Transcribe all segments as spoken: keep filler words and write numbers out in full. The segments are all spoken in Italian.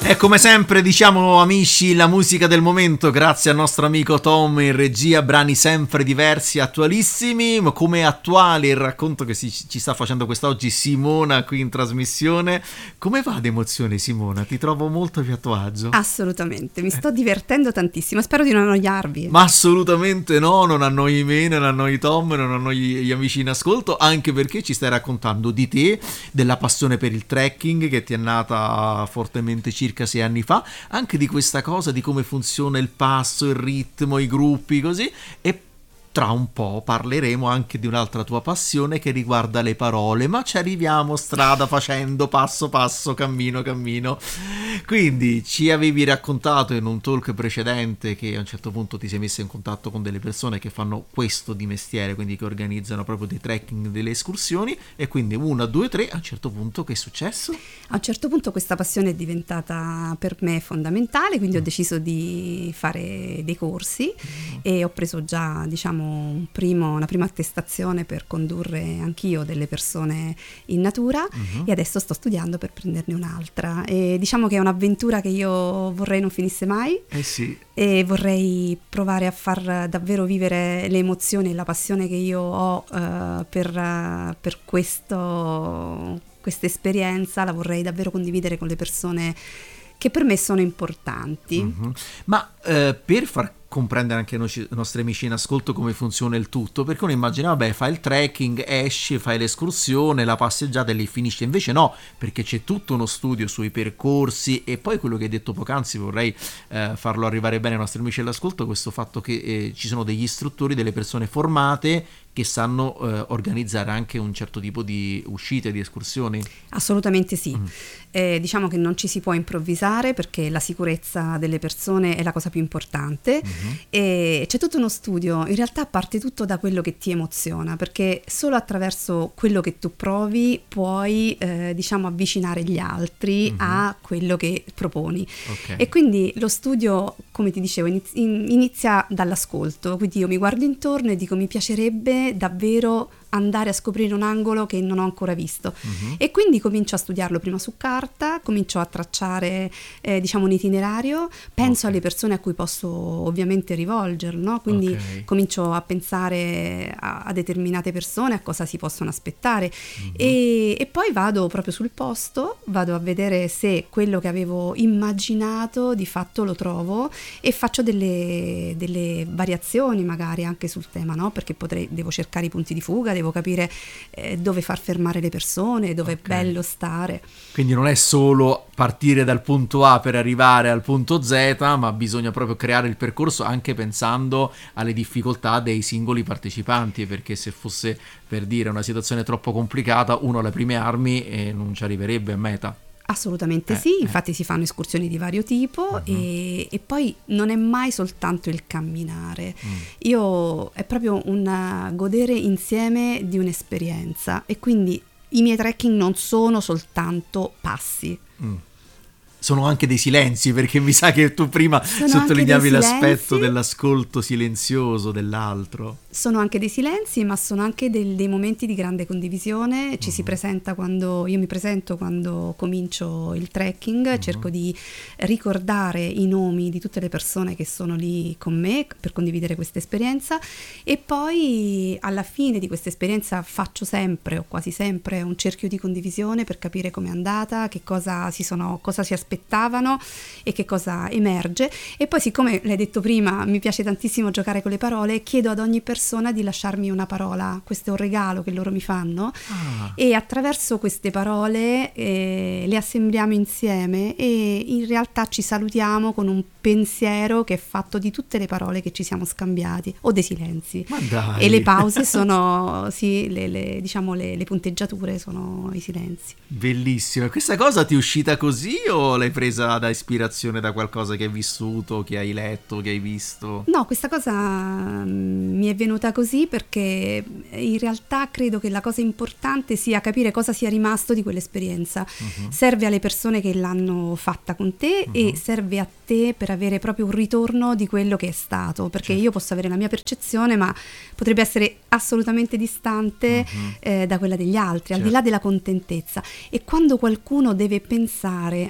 E come sempre diciamo amici, la musica del momento grazie al nostro amico Tom in regia, brani sempre diversi, attualissimi, ma come attuale il racconto che si, ci sta facendo quest'oggi Simona qui in trasmissione. Come va d'emozione Simona? Ti trovo molto più a tuo agio? Assolutamente, mi sto divertendo tantissimo, spero di non annoiarvi. Ma assolutamente no, non annoi me, non annoi Tom, non annoi gli amici in ascolto, anche perché ci stai raccontando di te, della passione per il trekking che ti è nata fortemente circa sei anni fa, anche di questa cosa di come funziona il passo, il ritmo, i gruppi, così. E tra un po' parleremo anche di un'altra tua passione che riguarda le parole, ma ci arriviamo strada facendo, passo passo, cammino cammino. Quindi ci avevi raccontato in un talk precedente che a un certo punto ti sei messa in contatto con delle persone che fanno questo di mestiere, quindi che organizzano proprio dei trekking, delle escursioni, e quindi una, due, tre, a un certo punto che è successo? A un certo punto questa passione è diventata per me fondamentale, quindi mm. ho deciso di fare dei corsi mm. e ho preso già, diciamo, un primo, una prima attestazione per condurre anch'io delle persone in natura uh-huh. e adesso sto studiando per prenderne un'altra, e diciamo che è un'avventura che io vorrei non finisse mai. Eh sì. E vorrei provare a far davvero vivere le emozioni e la passione che io ho uh, per, uh, per questo, questa esperienza, la vorrei davvero condividere con le persone che per me sono importanti. Uh-huh. Ma uh, per far comprendere anche noi, i nostri amici in ascolto, come funziona il tutto, perché uno immagina, vabbè, fai il trekking, esci, fai l'escursione, la passeggiata e lì finisce. Invece no, perché c'è tutto uno studio sui percorsi, e poi quello che hai detto poc'anzi vorrei eh, farlo arrivare bene ai nostri amici all'ascolto, questo fatto che eh, ci sono degli istruttori, delle persone formate che sanno eh, organizzare anche un certo tipo di uscite, di escursioni. Assolutamente sì. Mm. Eh, diciamo che non ci si può improvvisare, perché la sicurezza delle persone è la cosa più importante. Mm-hmm. E c'è tutto uno studio, in realtà parte tutto da quello che ti emoziona, perché solo attraverso quello che tu provi puoi eh, diciamo avvicinare gli altri mm-hmm. a quello che proponi. Okay. E quindi lo studio, come ti dicevo, inizia dall'ascolto, quindi io mi guardo intorno e dico: mi piacerebbe davvero andare a scoprire un angolo che non ho ancora visto, uh-huh. e quindi comincio a studiarlo prima su carta, comincio a tracciare eh, diciamo un itinerario, penso okay. alle persone a cui posso ovviamente rivolgerlo, no? Quindi okay. comincio a pensare a, a determinate persone, a cosa si possono aspettare, uh-huh. e, e poi vado proprio sul posto, vado a vedere se quello che avevo immaginato di fatto lo trovo, e faccio delle, delle variazioni magari anche sul tema, no? Perché potrei, devo cercare i punti di fuga, devo capire eh, dove far fermare le persone, dove okay. è bello stare. Quindi non è solo partire dal punto A per arrivare al punto Z, ma bisogna proprio creare il percorso anche pensando alle difficoltà dei singoli partecipanti, perché se fosse, per dire, una situazione troppo complicata, uno ha le prime armi e non ci arriverebbe a meta. Assolutamente eh, sì, infatti eh. si fanno escursioni di vario tipo, uh-huh. e, e poi non è mai soltanto il camminare, mm. io è proprio un godere insieme di un'esperienza, e quindi i miei trekking non sono soltanto passi. Mm. Sono anche dei silenzi, perché mi sa che tu prima sono sottolineavi l'aspetto dell'ascolto silenzioso dell'altro. Sono anche dei silenzi, ma sono anche del, dei momenti di grande condivisione. Ci uh-huh. si presenta quando, io mi presento quando comincio il trekking, uh-huh. cerco di ricordare i nomi di tutte le persone che sono lì con me per condividere questa esperienza, e poi alla fine di questa esperienza faccio sempre o quasi sempre un cerchio di condivisione per capire com'è andata, che cosa si sono, cosa si aspettavano e che cosa emerge. E poi, siccome l'hai detto prima, mi piace tantissimo giocare con le parole, chiedo ad ogni persona di lasciarmi una parola. Questo è un regalo che loro mi fanno, ah. e attraverso queste parole eh, le assembliamo insieme, e in realtà ci salutiamo con un pensiero che è fatto di tutte le parole che ci siamo scambiati, o dei silenzi. Ma dai. E le pause sono sì, le, le, diciamo le, le punteggiature sono i silenzi. Bellissimo. E questa cosa ti è uscita così o l'hai presa da ispirazione da qualcosa che hai vissuto, che hai letto, che hai visto? No, questa cosa um, mi è venuta così perché in realtà credo che la cosa importante sia capire cosa sia rimasto di quell'esperienza. Uh-huh. Serve alle persone che l'hanno fatta con te, uh-huh. e serve a te per avere proprio un ritorno di quello che è stato, perché certo. io posso avere la mia percezione, ma potrebbe essere assolutamente distante uh-huh. eh, da quella degli altri, certo. al di là della contentezza. E quando qualcuno deve pensare a un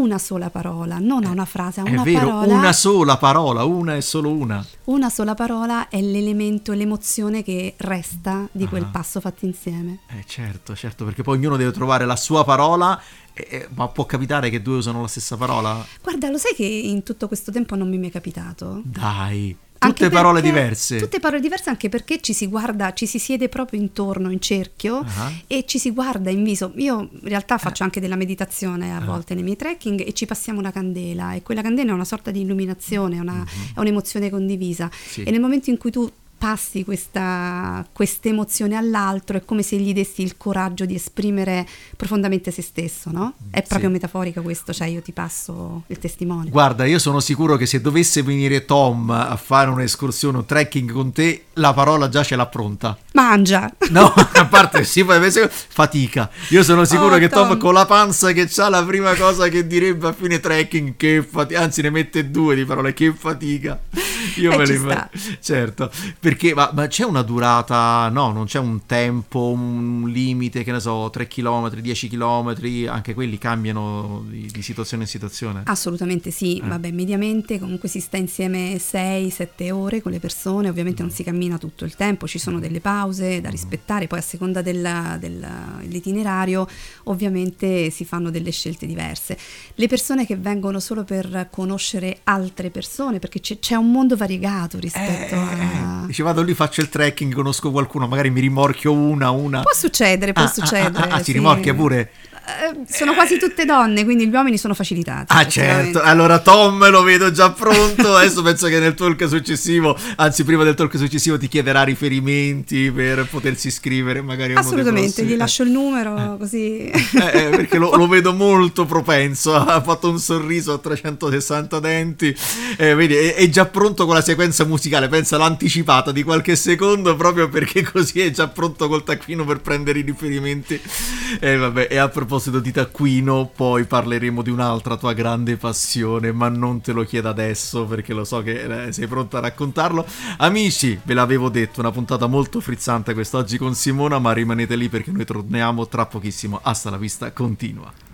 una sola parola, non a una frase, a una è vero, parola. una sola parola, una e solo una. Una sola parola è l'elemento, l'emozione che resta di quel Ah. passo fatto insieme. Eh certo, certo, perché poi ognuno deve trovare la sua parola, eh, eh, ma può capitare che due usano la stessa parola? Guarda, lo sai che in tutto questo tempo non mi è mai capitato? Dai, Anche tutte parole perché- diverse. Tutte parole diverse, anche perché ci si guarda, ci si siede proprio intorno, in cerchio, Ah. e ci si guarda in viso. Io in realtà faccio anche della meditazione a volte nei miei trekking, e ci passiamo una candela, e quella candela è una sorta di illuminazione, è una- è un'emozione condivisa. Sì. E nel momento in cui tu passi questa emozione all'altro, è come se gli dessi il coraggio di esprimere profondamente se stesso, no? È proprio Sì. metaforica questo, cioè io ti passo il testimone. Guarda, io sono sicuro che se dovesse venire Tom a fare un'escursione, un trekking con te, la parola già ce l'ha pronta. Mangia! No, a parte sì, poi fatica. Io sono sicuro Oh, che Tom, Tom. con la panza che c'ha, la prima cosa che direbbe a fine trekking, che fatica, anzi ne mette due di parole, che fatica. Io Eh, me ci le sta. immagino. Certo, perché ma, ma c'è una durata, no, non c'è un tempo, un limite, che ne so, tre chilometri, dieci chilometri, anche quelli cambiano di, di situazione in situazione. Assolutamente sì, Eh. vabbè, mediamente comunque si sta insieme sei sette ore con le persone, ovviamente non si cammina tutto il tempo, ci sono delle pause da rispettare, poi a seconda della- della- dell'itinerario ovviamente si fanno delle scelte diverse. Le persone che vengono solo per conoscere altre persone, perché c'è, c'è un mondo variegato rispetto a... Dice, vado lì, faccio il trekking, conosco qualcuno, magari mi rimorchio una, una. Può succedere, può Ah, succedere. ah, ah, ah, si sì. rimorchia pure. Eh, sono quasi tutte donne, quindi gli uomini sono facilitati. Ah effettivamente. certo, allora Tom lo vedo già pronto, adesso penso che nel talk successivo, anzi prima del talk successivo ti chiederà riferimenti per potersi iscrivere magari a uno dei Assolutamente, prossimi. gli lascio il numero così... Eh, eh, perché lo, lo vedo molto propenso, ha fatto un sorriso a trecentosessanta denti, eh, vedi, è, è già pronto con la sequenza musicale, pensa l'anticipata di qualche secondo, proprio perché così è già pronto col taccuino per prendere i riferimenti. E vabbè, e a proposito di taccuino, poi parleremo di un'altra tua grande passione, ma non te lo chiedo adesso perché lo so che eh, sei pronto a raccontarlo. Amici, ve l'avevo detto, una puntata molto frizzante quest'oggi con Simona, ma rimanete lì perché noi torniamo tra pochissimo. Hasta la vista continua.